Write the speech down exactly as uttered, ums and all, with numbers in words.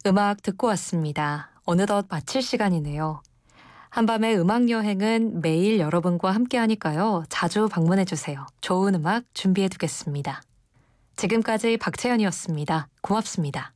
음악 듣고 왔습니다. 어느덧 마칠 시간이네요. 한밤의 음악 여행은 매일 여러분과 함께 하니까요. 자주 방문해 주세요. 좋은 음악 준비해 두겠습니다. 지금까지 박채연이었습니다. 고맙습니다.